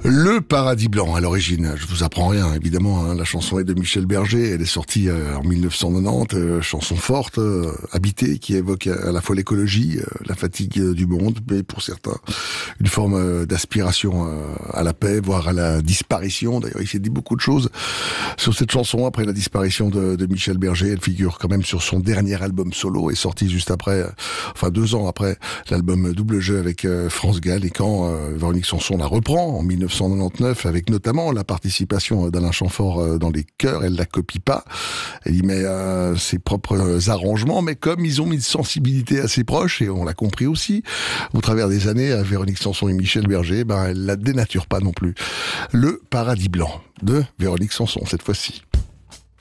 Le Paradis Blanc, à l'origine, je vous apprends rien, évidemment, hein, la chanson est de Michel Berger, elle est sortie en 1990, chanson forte, habitée, qui évoque à la fois l'écologie, la fatigue du monde, mais pour certains, une forme d'aspiration à la paix, voire à la disparition. D'ailleurs, il s'est dit beaucoup de choses sur cette chanson après la disparition de Michel Berger. Elle figure quand même sur son dernier album solo, est sorti juste après, 2 ans après l'album Double Jeu avec France Gall, et quand Véronique Sanson la reprend en 1999, avec notamment la participation d'Alain Chamfort dans les chœurs, elle la copie pas, elle y met ses propres arrangements, mais comme ils ont mis une sensibilité assez proche, et on l'a compris aussi au travers des années, Véronique Sanson et Michel Berger, elle la dénature pas non plus. Le Paradis Blanc de Véronique Sanson cette fois-ci.